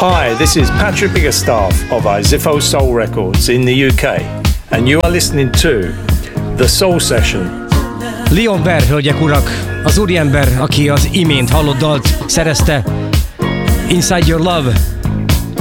Hi, this is Patrick Biggerstaff of Izifo Soul Records in the UK, and you are listening to The Soul Session. Leon Bear, hölgyek, urak, az úriember, aki az imént hallott dalt szerezte, Inside Your Love,